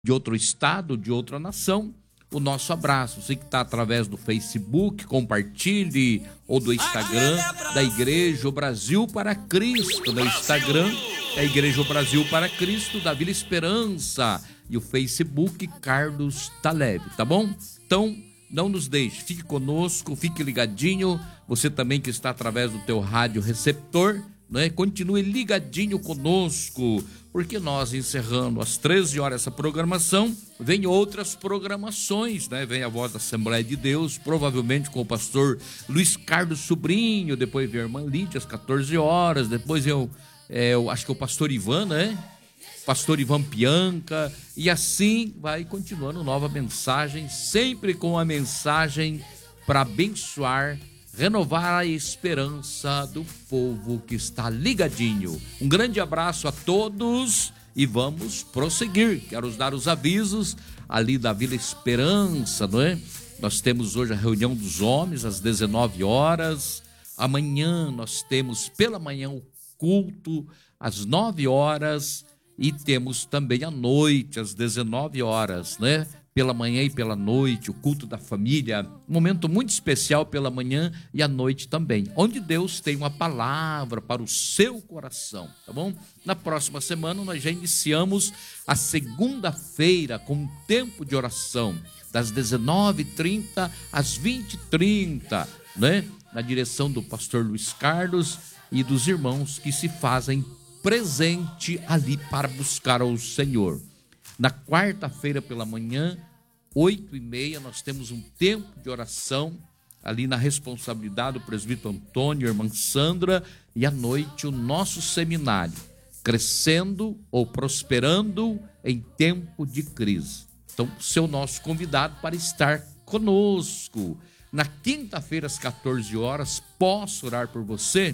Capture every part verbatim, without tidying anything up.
de outro estado, de outra nação, o nosso abraço. Você que está através do Facebook, compartilhe, ou do Instagram da Igreja o Brasil para Cristo, no Instagram é Igreja o Brasil para Cristo da Vila Esperança, e o Facebook Carlos Taleb, tá bom? Então, não nos deixe, fique conosco, fique ligadinho, você também que está através do teu rádio receptor, né? Continue ligadinho conosco, porque nós encerrando às treze horas essa programação, vem outras programações, né? Vem a Voz da Assembleia de Deus, provavelmente com o pastor Luiz Carlos Sobrinho, depois vem a irmã Lídia às quatorze horas, depois eu, é, eu acho que é o pastor Ivan, né? Pastor Ivan Pianca, e assim vai continuando nova mensagem, sempre com a mensagem para abençoar, renovar a esperança do povo que está ligadinho. Um grande abraço a todos e vamos prosseguir. Quero dar os avisos ali da Vila Esperança, não é? Nós temos hoje a reunião dos homens às dezenove horas. Amanhã nós temos pela manhã o culto às nove horas e temos também à noite às dezenove horas, né? Pela manhã e pela noite, o culto da família, um momento muito especial pela manhã e à noite também, onde Deus tem uma palavra para o seu coração, tá bom? Na próxima semana nós já iniciamos a segunda-feira com um tempo de oração, das dezenove e trinta às vinte e trinta, né? Na direção do pastor Luiz Carlos e dos irmãos que se fazem presente ali para buscar ao Senhor. Na quarta-feira pela manhã, oito e meia, nós temos um tempo de oração ali na responsabilidade do presbítero Antônio e irmã Sandra, e à noite o nosso seminário, crescendo ou prosperando em tempo de crise. Então, ser o nosso convidado para estar conosco. Na quinta-feira, às quatorze horas, posso orar por você?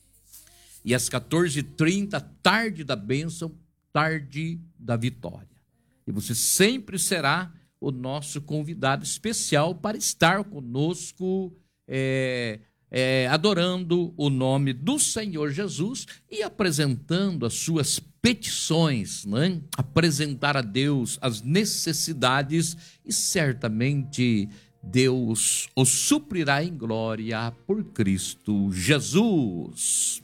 E às quatorze e trinta, tarde da bênção, tarde da vitória. E você sempre será o nosso convidado especial para estar conosco, é, é, adorando o nome do Senhor Jesus e apresentando as suas petições, né? Apresentar a Deus as necessidades e certamente Deus o suprirá em glória por Cristo Jesus.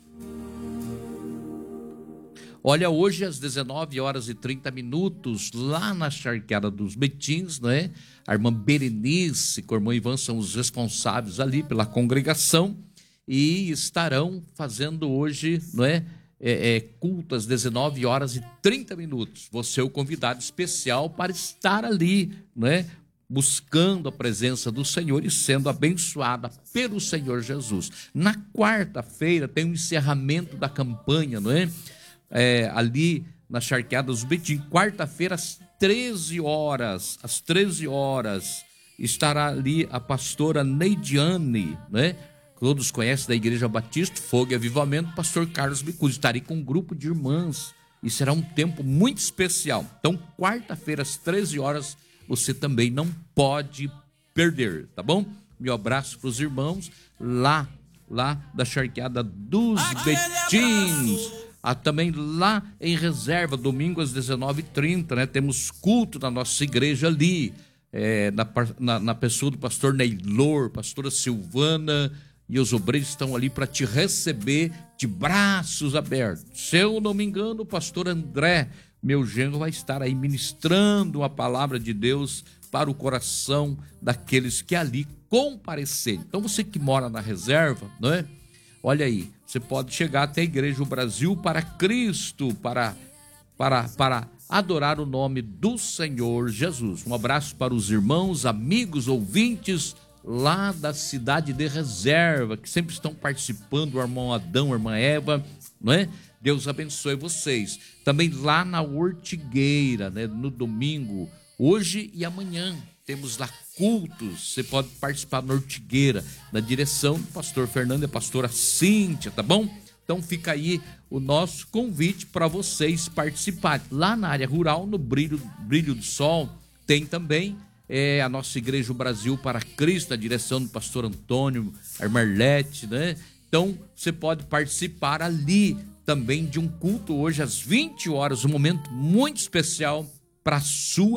Olha, hoje às dezenove horas e trinta minutos, lá na Charqueada dos Betins, né? A irmã Berenice com o irmão Ivan são os responsáveis ali pela congregação e estarão fazendo hoje, não é? É, é, culto às dezenove horas e trinta minutos. Você é o convidado especial para estar ali, não é? Buscando a presença do Senhor e sendo abençoada pelo Senhor Jesus. Na quarta-feira tem o encerramento da campanha, não é? É, ali na Charqueada dos Betins, quarta-feira às treze horas, às treze horas, estará ali a pastora Neidiane, né? Todos conhecem da Igreja Batista, Fogo e Avivamento, pastor Carlos Bicudo. Estarei com um grupo de irmãs e será um tempo muito especial. Então, quarta-feira às treze horas, você também não pode perder, tá bom? Meu abraço para os irmãos lá, lá da Charqueada dos Betins. Ah, também lá em Reserva, domingo às dezenove e trinta, né? Temos culto na nossa igreja ali, é, na, na, na pessoa do pastor Neylor, pastora Silvana, e os obreiros estão ali para te receber de braços abertos. Se eu não me engano, o pastor André, meu genro, vai estar aí ministrando a palavra de Deus para o coração daqueles que ali comparecerem. Então você que mora na Reserva, não é? Olha aí, você pode chegar até a Igreja o Brasil para Cristo, para, para, para adorar o nome do Senhor Jesus. Um abraço para os irmãos, amigos, ouvintes lá da cidade de Reserva, que sempre estão participando, o irmão Adão, a irmã Eva, não é? Deus abençoe vocês. Também lá na Ortigueira, né, no domingo, hoje e amanhã, temos lá cultos, você pode participar na Ortigueira, na direção do pastor Fernando e a pastora Cíntia, tá bom? Então fica aí o nosso convite para vocês participarem. Lá na área rural, no Brilho, Brilho do Sol, tem também é, a nossa Igreja o Brasil para Cristo, a direção do pastor Antônio, a irmã Arlete, né? Então você pode participar ali também de um culto hoje às vinte horas, um momento muito especial para sua